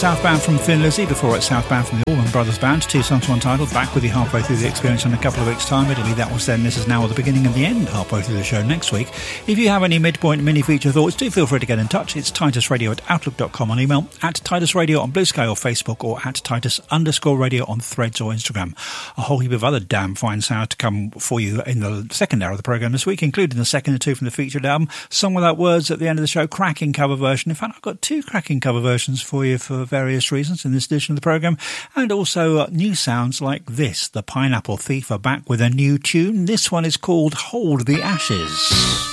Southbound from Thin Lizzy, before it Southbound from the Allman Brothers Band. 2 songs, 1 title. Back with you halfway through the experience in a couple of weeks' time. It'll be That Was Then, This Is Now, or the beginning and the end halfway through the show next week. If you have any midpoint mini-feature thoughts, do feel free to get in touch. It's titusradio@outlook.com on email, at Titus Radio on Blue Sky or Facebook, or at Titus_radio on Threads or Instagram. A whole heap of other damn fine sound to come for you in the second hour of the programme this week, including the second or two from the featured album, Song Without Words at the end of the show, cracking cover version. In fact, I've got 2 cracking cover versions for you for various reasons in this edition of the programme, and also new sounds like this. The Pineapple Thief are back with a new tune. This one is called Hold the Ashes.